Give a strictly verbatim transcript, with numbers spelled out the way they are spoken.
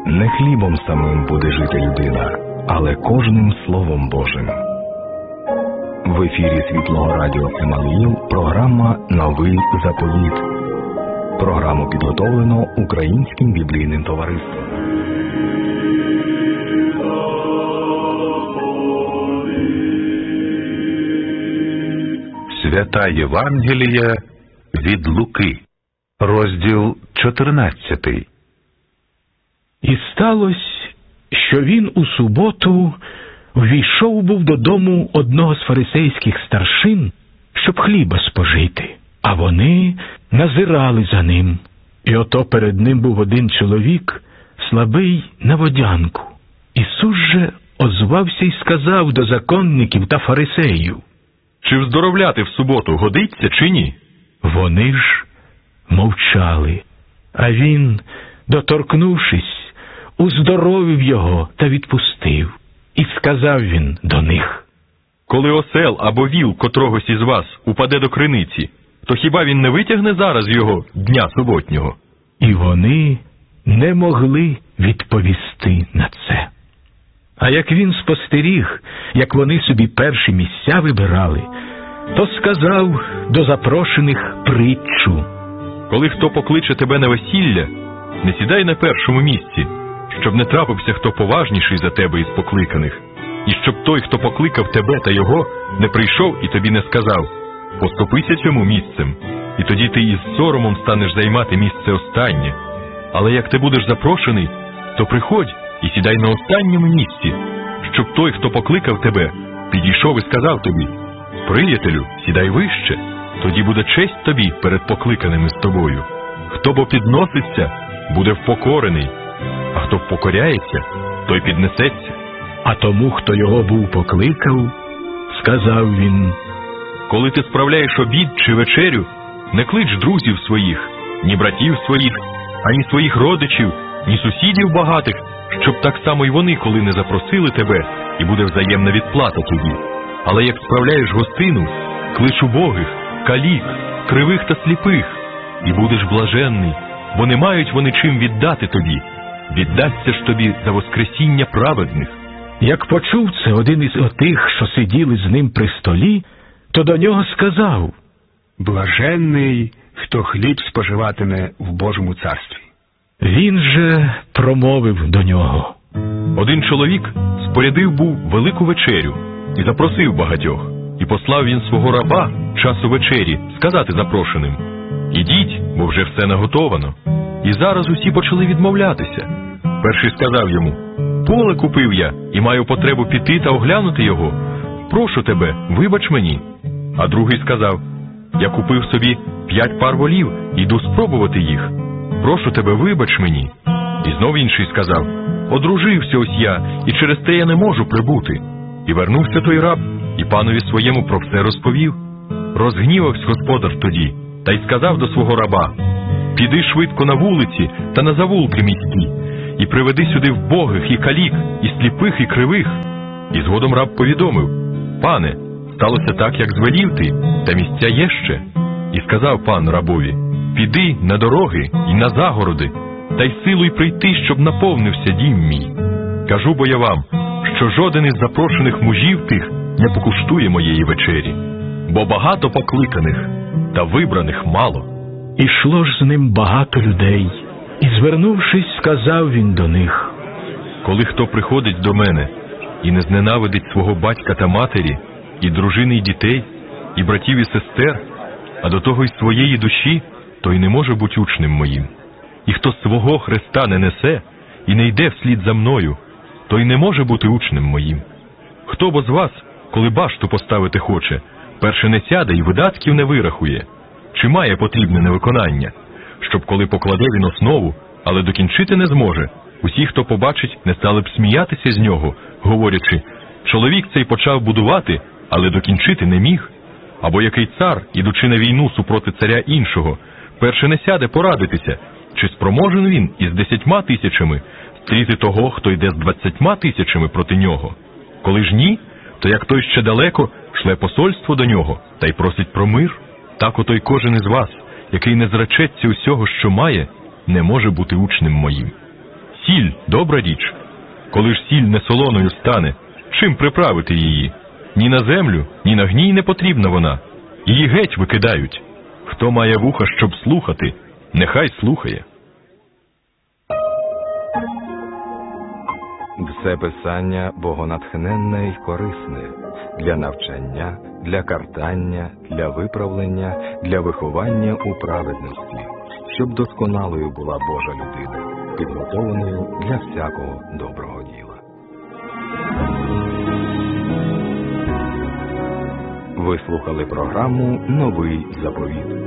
Не хлібом самим буде жити людина, але кожним Словом Божим. В ефірі Світлого Радіо Еммануїл програма «Новий заповіт». Програму підготовлено Українським біблійним товариством. Свята Євангелія від Луки, розділ чотирнадцятий. І сталося, що він у суботу ввійшов був додому одного з фарисейських старшин, щоб хліба спожити, а вони назирали за ним. І ото перед ним був один чоловік, слабий на водянку. Ісус же озвався й сказав до законників та фарисеїв: «Чи вздоровляти в суботу годиться, чи ні?» Вони ж мовчали. А він, доторкнувшись, уздоровив його та відпустив. І сказав він до них: «Коли осел або віл котрогось із вас упаде до криниці, то хіба він не витягне зараз його дня суботнього?» І вони не могли відповісти на це. А як він спостеріг, як вони собі перші місця вибирали, то сказав до запрошених притчу: «Коли хто покличе тебе на весілля, не сідай на першому місці, щоб не трапився хто поважніший за тебе із покликаних, і щоб той, хто покликав тебе та його, не прийшов і тобі не сказав: поступися цьому місцем, і тоді ти із соромом станеш займати місце останнє. Але як ти будеш запрошений, то приходь і сідай на останньому місці, щоб той, хто покликав тебе, підійшов і сказав тобі: приятелю, сідай вище, тоді буде честь тобі перед покликаними з тобою. Хто бо підноситься, буде впокорений, а хто впокоряється, той піднесеться». А тому, хто його був покликав, сказав він: «Коли ти справляєш обід чи вечерю, не клич друзів своїх, ні братів своїх, ані своїх родичів, ні сусідів багатих, щоб так само й вони, коли не запросили тебе, і буде взаємна відплата тобі. Але як справляєш гостину, клич убогих, калік, кривих та сліпих, і будеш блаженний, бо не мають вони чим віддати тобі. Віддасться ж тобі за воскресіння праведних». Як почув це один із отих, що сиділи з ним при столі, то до нього сказав: «Блаженний, хто хліб споживатиме в Божому царстві». Він же промовив до нього: «Один чоловік спорядив був велику вечерю і запросив багатьох, і послав він свого раба часу вечері сказати запрошеним: ідіть, бо вже все наготовано. І зараз усі почали відмовлятися. Перший сказав йому: поле купив я, і маю потребу піти та оглянути його. Прошу тебе, вибач мені. А другий сказав: я купив собі п'ять пар волів, і йду спробувати їх. Прошу тебе, вибач мені. І знов інший сказав: одружився ось я, і через те я не можу прибути. І вернувся той раб, і панові своєму про все розповів. Розгнівався господар тоді, та й сказав до свого раба: піди швидко на вулиці та на завулки міські, і приведи сюди вбогих, і калік, і сліпих, і кривих. І згодом раб повідомив: пане, сталося так, як звелів ти, та місця є ще. І сказав пан рабові: піди на дороги і на загороди, та й силуй прийти, щоб наповнився дім мій. Кажу бо я вам, що жоден із запрошених мужів тих не покуштує моєї вечері. Бо багато покликаних, та вибраних мало». Ішло ж з ним багато людей, і, звернувшись, сказав він до них: «Коли хто приходить до мене і не зненавидить свого батька та матері, і дружини, і дітей, і братів, і сестер, а до того й своєї душі, той не може бути учнем моїм. І хто свого хреста не несе і не йде вслід за мною, той не може бути учнем моїм. Хто бо з вас, коли башту поставити хоче, перше не сяде і видатків не вирахує? Чи має потрібне на виконання, щоб коли покладе він основу, але докінчити не зможе, усі, хто побачить, не стали б сміятися з нього, говорячи: чоловік цей почав будувати, але докінчити не міг? Або який цар, ідучи на війну супроти царя іншого, перше не сяде порадитися, чи спроможен він із десятьма тисячами стріти того, хто йде з двадцятьма тисячами проти нього? Коли ж ні, то як той ще далеко, шле посольство до нього, та й просить про мир. Так ото й кожен із вас, який не зречеться усього, що має, не може бути учнем моїм. Сіль – добра річ. Коли ж сіль не солоною стане, чим приправити її? Ні на землю, ні на гній не потрібна вона. Її геть викидають. Хто має вуха, щоб слухати, нехай слухає. Все писання богонатхненне й корисне для навчання, для картання, для виправлення, для виховання у праведності, щоб досконалою була Божа людина, підготовленою для всякого доброго діла. Ви слухали програму «Новий заповіт».